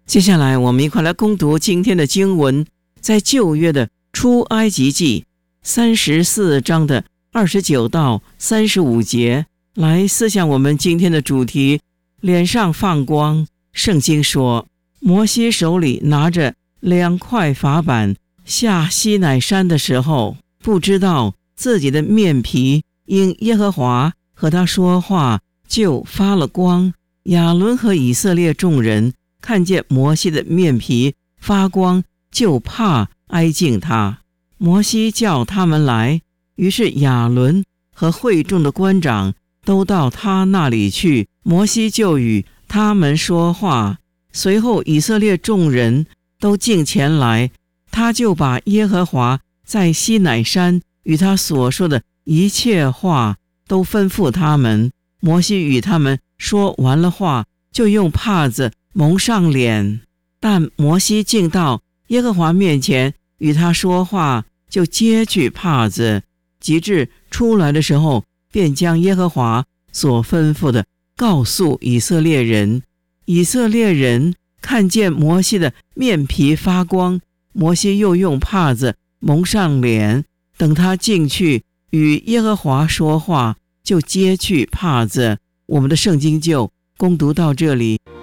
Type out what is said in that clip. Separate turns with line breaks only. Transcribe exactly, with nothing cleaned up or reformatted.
接下来我们一块来攻读今天的经文，在旧约的出埃及记三十四章的二十九到三十五节，来思想我们今天的主题，脸上放光。圣经说，摩西手里拿着两块法板下西乃山的时候，不知道自己的面皮因耶和华和他说话就发了光。亚伦和以色列众人看见摩西的面皮发光，就怕挨近他。摩西叫他们来，于是亚伦和会众的官长都到他那里去，摩西就与他们说话。随后以色列众人都进前来，他就把耶和华在西乃山与他所说的一切话都吩咐他们。摩西与他们说完了话，就用帕子蒙上脸。但摩西进到耶和华面前与他说话，就揭去帕子，及至出来的时候，便将耶和华所吩咐的告诉以色列人。以色列人看见摩西的面皮发光，摩西又用帕子蒙上脸，等他进去与耶和华说话，就揭去帕子。我们的圣经就攻读到这里。